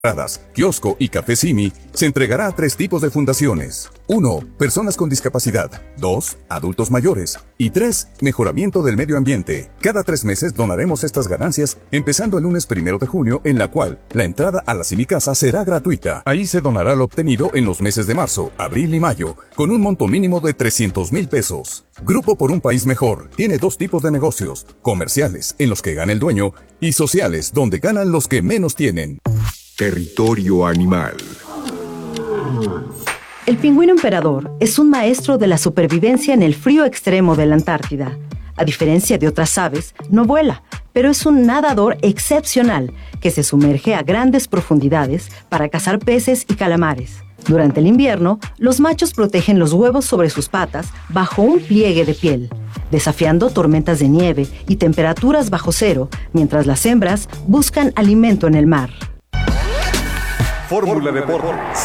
Kiosco y Café Simi se entregará a 3 tipos de fundaciones. 1. Personas con discapacidad. 2. Adultos mayores. Y 3. Mejoramiento del medio ambiente. Cada 3 meses donaremos estas ganancias, empezando el lunes 1 de junio, en la cual la entrada a la Simicasa será gratuita. Ahí se donará lo obtenido en los meses de marzo, abril y mayo, con un monto mínimo de 300,000 pesos. Grupo por un País Mejor tiene 2 tipos de negocios: comerciales, en los que gana el dueño, y sociales, donde ganan los que menos tienen. Territorio animal. El pingüino emperador es un maestro de la supervivencia en el frío extremo de la Antártida. A diferencia de otras aves, no vuela, pero es un nadador excepcional que se sumerge a grandes profundidades para cazar peces y calamares. Durante el invierno, los machos protegen los huevos sobre sus patas bajo un pliegue de piel, desafiando tormentas de nieve y temperaturas bajo cero, mientras las hembras buscan alimento en el mar. Fórmula Deportes.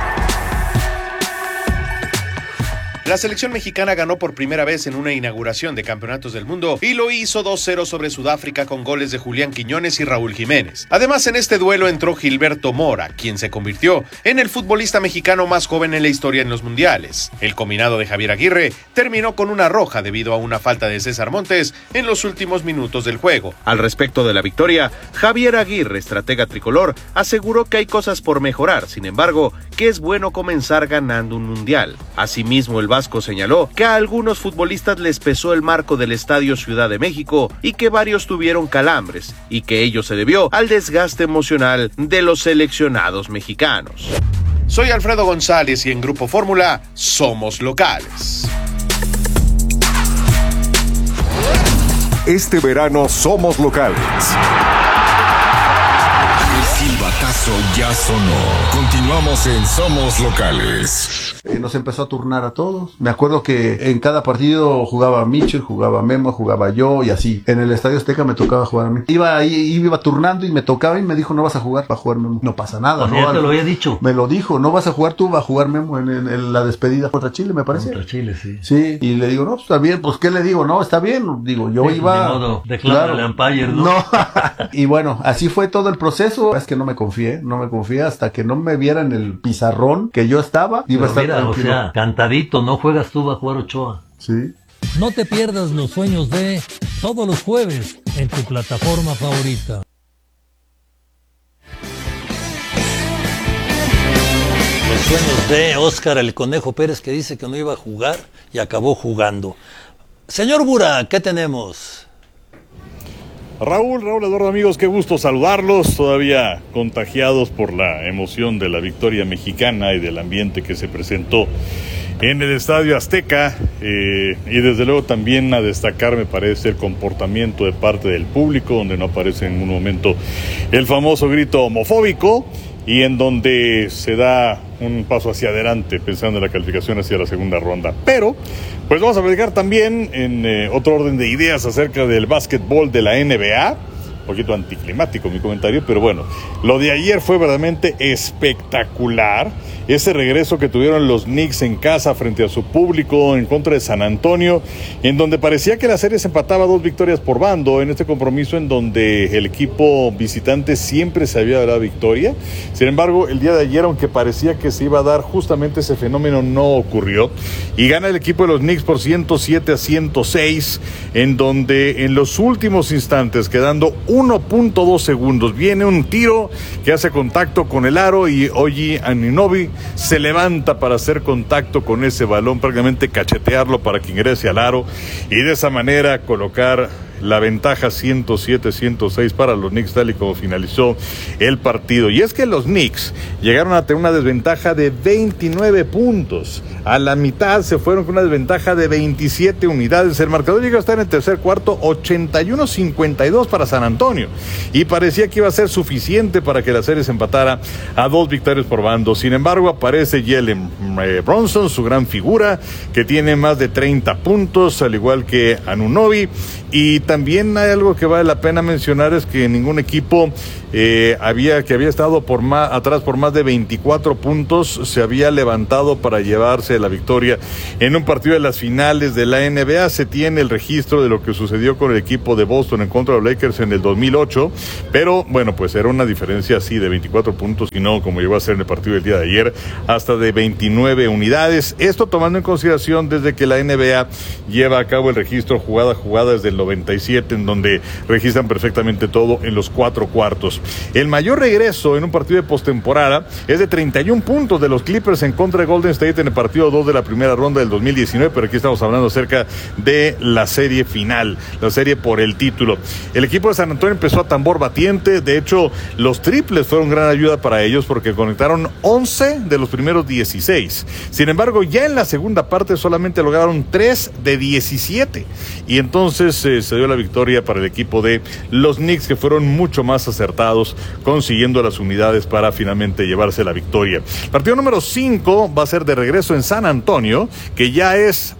La selección mexicana ganó por primera vez en una inauguración de campeonatos del mundo y lo hizo 2-0 sobre Sudáfrica con goles de Julián Quiñones y Raúl Jiménez. Además, en este duelo entró Gilberto Mora, quien se convirtió en el futbolista mexicano más joven en la historia en los mundiales. El combinado de Javier Aguirre terminó con una roja debido a una falta de César Montes en los últimos minutos del juego. Al respecto de la victoria, Javier Aguirre, estratega tricolor, aseguró que hay cosas por mejorar, sin embargo, que es bueno comenzar ganando un mundial. Asimismo, el Vasco señaló que a algunos futbolistas les pesó el marco del Estadio Ciudad de México y que varios tuvieron calambres y que ello se debió al desgaste emocional de los seleccionados mexicanos. Soy Alfredo González y en Grupo Fórmula somos locales. Este verano somos locales. El silbatazo ya sonó. Continuamos en Somos Locales. Nos empezó a turnar a todos. Me acuerdo que en cada partido jugaba Mitchell, jugaba Memo, jugaba yo y así. En el Estadio Azteca me tocaba jugar a mí. Iba turnando y me tocaba y me dijo: no vas a jugar, va a jugar Memo. No pasa nada. ¿no? Ya te lo había dicho. Me lo dijo: no vas a jugar tú, va a jugar Memo en la despedida contra Chile, me parece. Contra Chile, sí. Sí, y le digo: no, pues está bien. Pues ¿qué le digo? No, está bien. Digo, yo iba... De modo, declara el umpire, ¿no? No. Y bueno, así fue todo el proceso. Es que no me confié hasta que no me viera en el pizarrón que yo estaba. Iba a estar tranquilo. O sea, cantadito, no juegas tú, va a jugar Ochoa. Sí. No te pierdas los sueños de todos los jueves en tu plataforma favorita. Los sueños de Óscar el Conejo Pérez, que dice que no iba a jugar y acabó jugando. Señor Bura, ¿qué tenemos? Raúl, Eduardo, amigos, qué gusto saludarlos, todavía contagiados por la emoción de la victoria mexicana y del ambiente que se presentó en el Estadio Azteca, y desde luego también a destacar, me parece, el comportamiento de parte del público, donde no aparece en ningún momento el famoso grito homofóbico, y en donde se da un paso hacia adelante pensando en la calificación hacia la segunda ronda. Pero, pues vamos a platicar también en otro orden de ideas acerca del básquetbol de la NBA. Un poquito anticlimático mi comentario, pero bueno, lo de ayer fue verdaderamente espectacular. Ese regreso que tuvieron los Knicks en casa frente a su público en contra de San Antonio, en donde parecía que la serie se empataba 2 victorias por bando, en este compromiso en donde el equipo visitante siempre se había dado victoria. Sin embargo, el día de ayer, aunque parecía que se iba a dar justamente ese fenómeno, no ocurrió, y gana el equipo de los Knicks por 107-106, en donde en los últimos instantes, quedando 1.2 segundos, viene un tiro que hace contacto con el aro y Oji Anunoby se levanta para hacer contacto con ese balón, prácticamente cachetearlo para que ingrese al aro y de esa manera colocar la ventaja 107-106 para los Knicks, tal y como finalizó el partido. Y es que los Knicks llegaron a tener una desventaja de 29 puntos. A la mitad se fueron con una desventaja de 27 unidades. El marcador llegó a estar en el tercer cuarto 81-52 para San Antonio. Y parecía que iba a ser suficiente para que la serie se empatara a 2 victorias por bando. Sin embargo, aparece Jalen Brunson, su gran figura, que tiene más de 30 puntos, al igual que Anunoby. Y también hay algo que vale la pena mencionar, es que ningún equipo había estado atrás por más más de 24 puntos, se había levantado para llevarse la victoria en un partido de las finales de la NBA. Se tiene el registro de lo que sucedió con el equipo de Boston en contra de los Lakers en el 2008, pero bueno, pues era una diferencia así de 24 puntos y no como llegó a ser en el partido del día de ayer, hasta de 29 unidades. Esto tomando en consideración desde que la NBA lleva a cabo el registro jugada a jugada desde el 97, en donde registran perfectamente todo en los 4 cuartos. El mayor regreso en un partido de postemporada es de 31 puntos de los Clippers en contra de Golden State en el partido 2 de la primera ronda del 2019, pero aquí estamos hablando acerca de la serie final, la serie por el título. El equipo de San Antonio empezó a tambor batiente, de hecho los triples fueron gran ayuda para ellos porque conectaron 11 de los primeros 16. Sin embargo, ya en la segunda parte solamente lograron 3 de 17 y entonces se dio la victoria para el equipo de los Knicks, que fueron mucho más acertados consiguiendo las unidades para finalmente llevarse la victoria. Partido número 5 va a ser de regreso en San Antonio, que ya es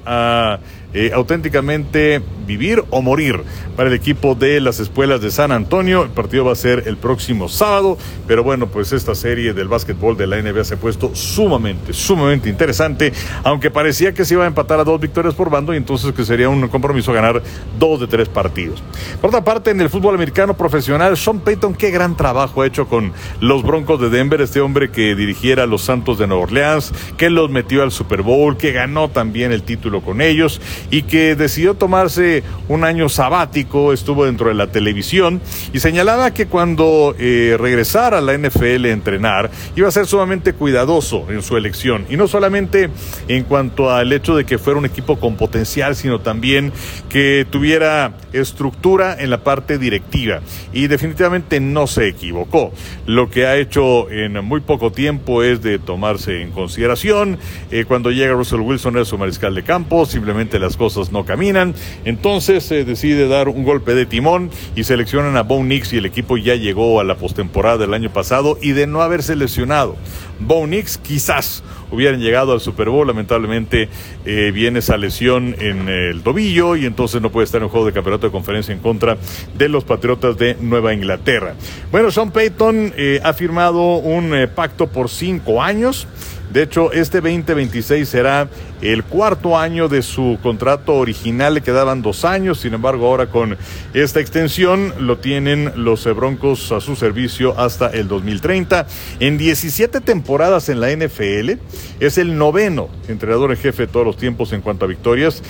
auténticamente vivir o morir para el equipo de las Espuelas de San Antonio. El partido va a ser el próximo sábado, pero bueno, pues esta serie del básquetbol de la NBA se ha puesto sumamente interesante, aunque parecía que se iba a empatar a 2 victorias por bando y entonces que sería un compromiso ganar 2 de 3 partidos. Por otra parte, en el fútbol americano profesional, Sean Payton, qué gran trabajo ha hecho con los Broncos de Denver, este hombre que dirigiera a los Santos de Nueva Orleans, que los metió al Super Bowl, que ganó también el título con ellos y que decidió tomarse un año sabático, estuvo dentro de la televisión y señalaba que cuando regresara a la NFL a entrenar iba a ser sumamente cuidadoso en su elección, y no solamente en cuanto al hecho de que fuera un equipo con potencial, sino también que tuviera estructura en la parte directiva, y definitivamente no se equivocó. Lo que ha hecho en muy poco tiempo es de tomarse en consideración. Cuando llega Russell Wilson, era su mariscal de campo, simplemente las cosas no caminan, entonces decide dar un golpe de timón y seleccionan a Bo Nix, y el equipo ya llegó a la postemporada del año pasado, y de no haberse lesionado Bo Nix quizás hubieran llegado al Super Bowl. Lamentablemente viene esa lesión en el tobillo y entonces no puede estar en el juego de campeonato de conferencia en contra de los Patriotas de Nueva Inglaterra. Bueno, Sean Payton ha firmado un pacto por 5 años. De hecho, este 2026 será el 4º año de su contrato original, le quedaban 2 años, sin embargo ahora con esta extensión lo tienen los Broncos a su servicio hasta el 2030. En 17 temporadas en la NFL, es el 9º entrenador en jefe de todos los tiempos en cuanto a victorias,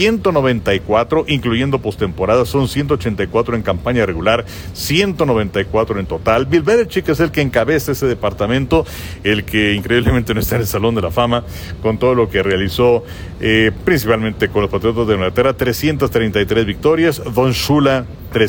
194, incluyendo postemporada, son 184 en campaña regular, 194 en total. Bill Belichick es el que encabeza ese departamento, el que increíblemente no está en el Salón de la Fama, con todo lo que realizó principalmente con los Patriotas de Inglaterra, 333 victorias, Don Shula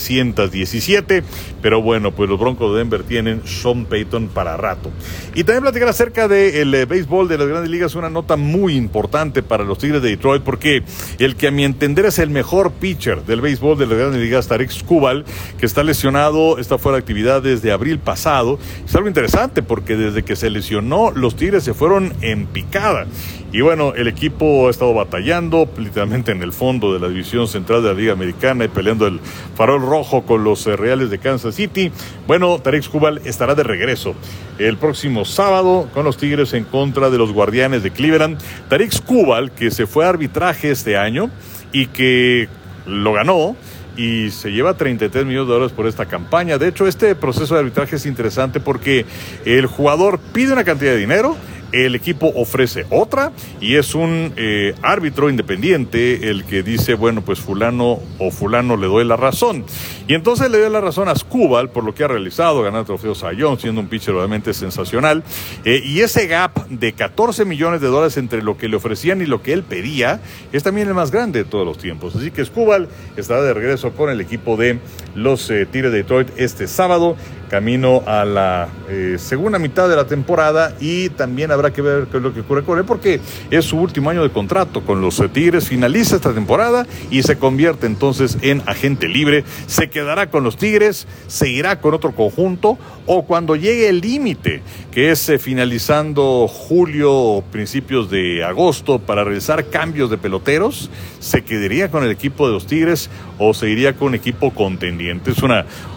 317, pero bueno, pues los Broncos de Denver tienen Sean Payton para rato. Y también platicar acerca del béisbol de las Grandes Ligas, una nota muy importante para los Tigres de Detroit, porque el que a mi entender es el mejor pitcher del béisbol de las Grandes Ligas, Tarik Skubal, que está lesionado, está fuera de actividad desde abril pasado. Es algo interesante porque desde que se lesionó, los Tigres se fueron en picada. Y bueno, el equipo ha estado batallando literalmente en el fondo de la división central de la Liga Americana y peleando el farol rojo con los Reales de Kansas City. Bueno, Tarik Skubal estará de regreso el próximo sábado con los Tigres en contra de los Guardianes de Cleveland. Tarik Skubal, que se fue a arbitraje este año y que lo ganó y se lleva $33 millones por esta campaña. De hecho, este proceso de arbitraje es interesante porque el jugador pide una cantidad de dinero, el equipo ofrece otra y es un árbitro independiente el que dice, bueno, pues fulano o fulano le doy la razón. Y entonces le doy la razón a Skubal por lo que ha realizado, ganar el trofeo Cy Young, siendo un pitcher realmente sensacional. Y ese gap de $14 millones entre lo que le ofrecían y lo que él pedía es también el más grande de todos los tiempos. Así que Skubal estará de regreso con el equipo de los Tigres de Detroit este sábado, camino a la segunda mitad de la temporada, y también habrá que ver qué es lo que ocurre con él porque es su último año de contrato con los Tigres. Finaliza esta temporada y se convierte entonces en agente libre. Se quedará con los Tigres, se irá con otro conjunto, o cuando llegue el límite, que es finalizando julio o principios de agosto, para realizar cambios de peloteros, se quedaría con el equipo de los Tigres o se iría con un equipo contendiente. Es una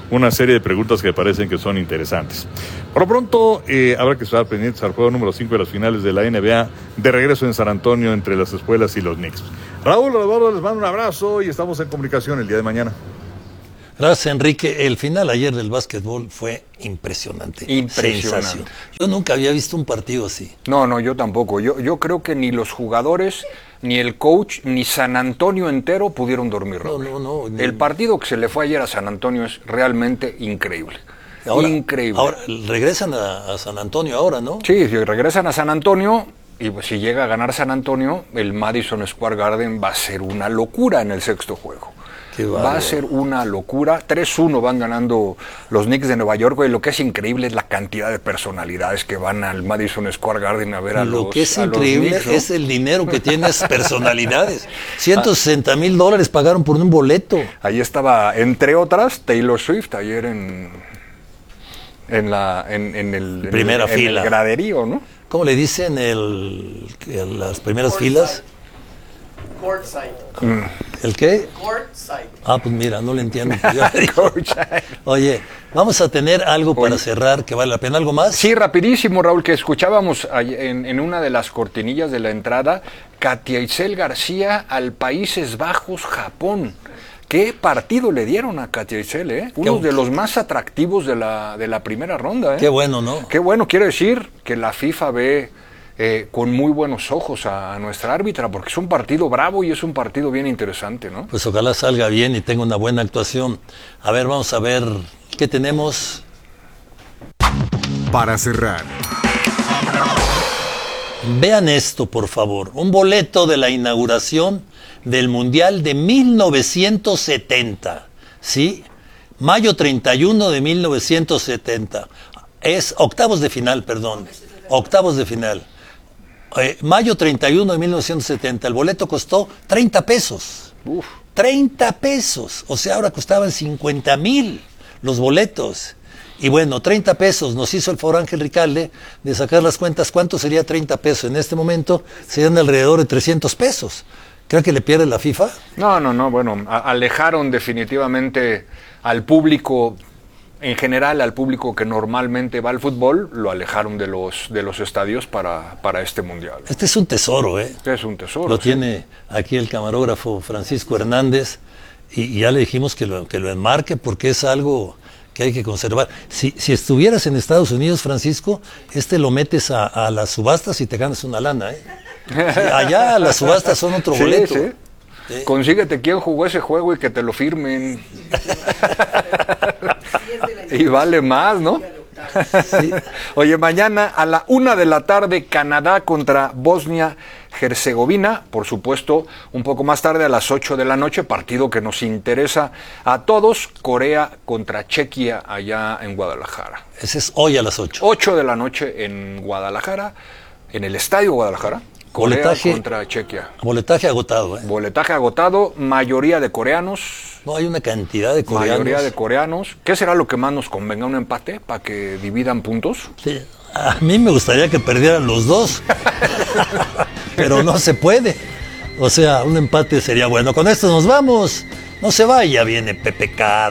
una serie de preguntas que me parecen que son interesantes. Por lo pronto, habrá que estar pendientes al juego número 5 de las finales de la NBA, de regreso en San Antonio entre las escuelas y los Knicks. Raúl, Eduardo, les mando un abrazo y estamos en comunicación el día de mañana. Gracias, Enrique. El final ayer del básquetbol fue impresionante. Sensación. Yo nunca había visto un partido así. No, yo tampoco. Yo creo que ni los jugadores, ni el coach, ni San Antonio entero pudieron dormir. No. El partido que se le fue ayer a San Antonio es realmente increíble. Increíble. Ahora regresan a San Antonio ahora, ¿no? Sí, regresan a San Antonio y pues, si llega a ganar San Antonio, el Madison Square Garden va a ser una locura en el sexto juego. Va a ser una locura. 3-1 van ganando los Knicks de Nueva York. Y lo que es increíble es la cantidad de personalidades que van al Madison Square Garden a ver a los Knicks. Lo que es increíble es el dinero que tienen las personalidades. $160,000 pagaron por un boleto. Ahí estaba, entre otras, Taylor Swift ayer en el graderío, ¿no? ¿Cómo le dicen las primeras filas? Courtside. ¿El qué? Courtside. Pues mira, no le entiendo. Oye, vamos a tener algo para cerrar que vale la pena. ¿Algo más? Sí, rapidísimo, Raúl, que escuchábamos en una de las cortinillas de la entrada, Katia Itzel García al Países Bajos, Japón. ¿Qué partido le dieron a Katia Itzel, eh? Uno de los más atractivos de la primera ronda, Qué bueno, ¿no? Qué bueno, quiero decir que la FIFA ve con muy buenos ojos a nuestra árbitra, porque es un partido bravo y es un partido bien interesante, ¿no? Pues ojalá salga bien y tenga una buena actuación. A ver, vamos a ver qué tenemos. Para cerrar. Vean esto, por favor. Un boleto de la inauguración del Mundial de 1970. ¿Sí? Mayo 31 de 1970. Es octavos de final, perdón. Octavos de final. Mayo 31 de 1970, el boleto costó 30 pesos. 30 pesos. O sea, ahora costaban 50,000 los boletos. Y bueno, 30 pesos nos hizo el favor Ángel Ricalde de sacar las cuentas. ¿Cuánto sería 30 pesos? En este momento serían alrededor de 300 pesos. ¿Creen que le pierde la FIFA? No. Bueno, alejaron definitivamente al público. En general, al público que normalmente va al fútbol, lo alejaron de los estadios para este mundial. Este es un tesoro, ¿eh? Este es un tesoro. Lo tiene aquí el camarógrafo Francisco Hernández y ya le dijimos que lo enmarque porque es algo que hay que conservar. Si estuvieras en Estados Unidos, Francisco, lo metes a las subastas y te ganas una lana, ¿eh? Allá las subastas son otro boleto. Sí. Consíguete quién jugó ese juego y que te lo firmen. Y vale más, ¿no? Sí. Oye, mañana a la 1:00 p.m, Canadá contra Bosnia-Herzegovina. Por supuesto, un poco más tarde a las 8 p.m, partido que nos interesa a todos, Corea contra Chequia allá en Guadalajara. Ese es hoy a las 8. 8 p.m. en Guadalajara, en el Estadio Guadalajara. Corea contra Chequia. Boletaje agotado, ¿eh? Boletaje agotado, mayoría de coreanos. No, hay una cantidad de coreanos. Mayoría de coreanos. ¿Qué será lo que más nos convenga? ¿Un empate para que dividan puntos? Sí. A mí me gustaría que perdieran los dos. Pero no se puede. O sea, un empate sería bueno. Con esto nos vamos. No se vaya, viene Pepe Carr.